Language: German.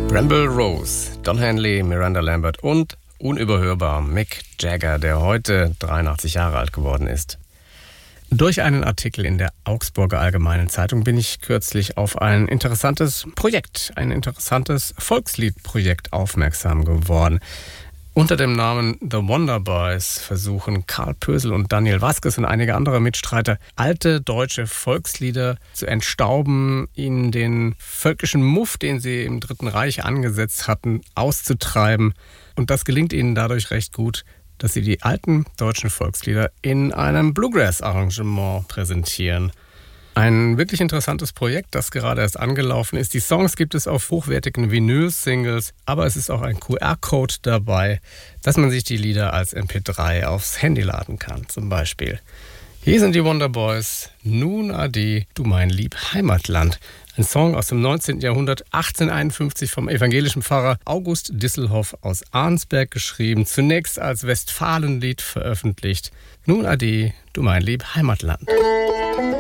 Bramble Rose, Don Henley, Miranda Lambert und unüberhörbar Mick Jagger, der heute 83 Jahre alt geworden ist. Durch einen Artikel in der Augsburger Allgemeinen Zeitung bin ich kürzlich auf ein interessantes Volksliedprojekt aufmerksam geworden. Unter dem Namen The Wonder Boys versuchen Karl Pösel und Daniel Vasquez und einige andere Mitstreiter, alte deutsche Volkslieder zu entstauben, ihnen den völkischen Muff, den sie im Dritten Reich angesetzt hatten, auszutreiben. Und das gelingt ihnen dadurch recht gut, dass sie die alten deutschen Volkslieder in einem Bluegrass-Arrangement präsentieren. Ein wirklich interessantes Projekt, das gerade erst angelaufen ist. Die Songs gibt es auf hochwertigen Vinyl-Singles, aber es ist auch ein QR-Code dabei, dass man sich die Lieder als MP3 aufs Handy laden kann, zum Beispiel. Hier sind die Wonder Boys, Nun Ade, du mein lieb Heimatland. Ein Song aus dem 19. Jahrhundert, 1851 vom evangelischen Pfarrer August Disselhoff aus Arnsberg geschrieben, zunächst als Westfalenlied veröffentlicht. Nun Ade, du mein lieb Heimatland.